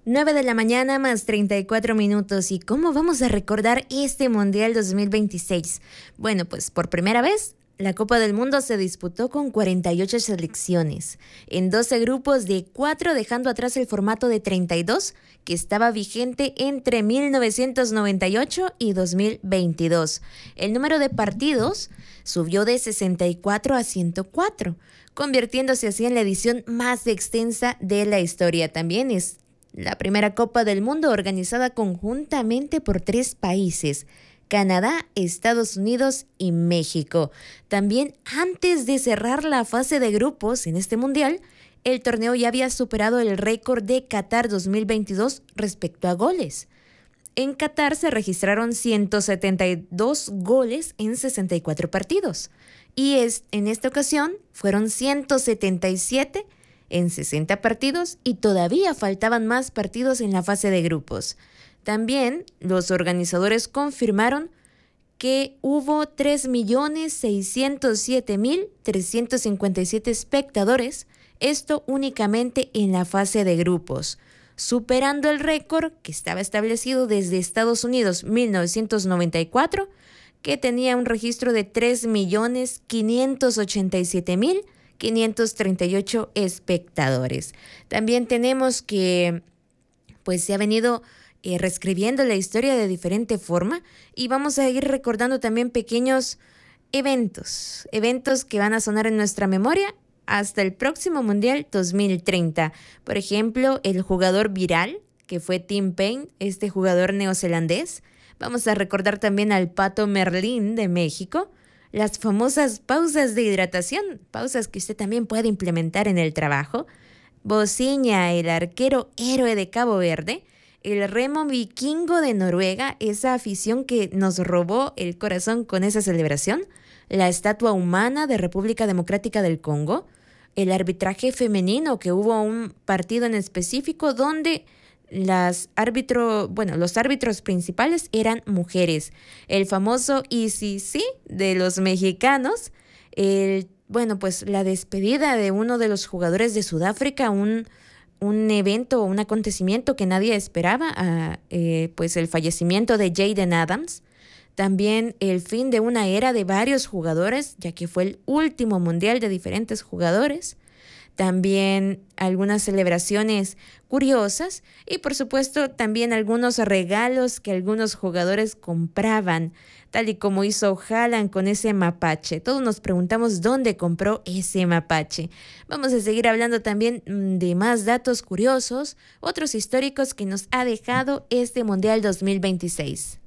9 de la mañana más 34 minutos. ¿Y cómo vamos a recordar este Mundial 2026? Bueno, pues por primera vez, la Copa del Mundo se disputó con 48 selecciones, en 12 grupos de 4, dejando atrás el formato de 32 que estaba vigente entre 1998 y 2022. El número de partidos subió de 64 a 104, convirtiéndose así en la edición más extensa de la historia. También es la primera Copa del Mundo organizada conjuntamente por 3 países: Canadá, Estados Unidos y México. También, antes de cerrar la fase de grupos en este mundial, el torneo ya había superado el récord de Qatar 2022 respecto a goles. En Qatar se registraron 172 goles en 64 partidos y en esta ocasión fueron 177 en 60 partidos, y todavía faltaban más partidos en la fase de grupos. También los organizadores confirmaron que hubo 3.607.357 espectadores, esto únicamente en la fase de grupos, superando el récord que estaba establecido desde Estados Unidos 1994, que tenía un registro de 3.587.538 espectadores. También tenemos que pues se ha venido reescribiendo la historia de diferente forma, y vamos a ir recordando también pequeños eventos que van a sonar en nuestra memoria hasta el próximo Mundial 2030. Por ejemplo, el jugador viral, que fue Tim Payne, este jugador neozelandés. Vamos a recordar también al Pato Merlín de México, las famosas pausas de hidratación, pausas que usted también puede implementar en el trabajo. Bociña, el arquero héroe de Cabo Verde. El remo vikingo de Noruega, esa afición que nos robó el corazón con esa celebración. La estatua humana de República Democrática del Congo. El arbitraje femenino, que hubo un partido en específico donde los árbitros principales eran mujeres. El famoso ICC de los mexicanos. La despedida de uno de los jugadores de Sudáfrica, un evento, un acontecimiento que nadie esperaba, el fallecimiento de Jaden Adams. También el fin de una era de varios jugadores, ya que fue el último mundial de diferentes jugadores. También algunas celebraciones curiosas y, por supuesto, también algunos regalos que algunos jugadores compraban, tal y como hizo Haaland con ese mapache. Todos nos preguntamos dónde compró ese mapache. Vamos a seguir hablando también de más datos curiosos, otros históricos que nos ha dejado este Mundial 2026.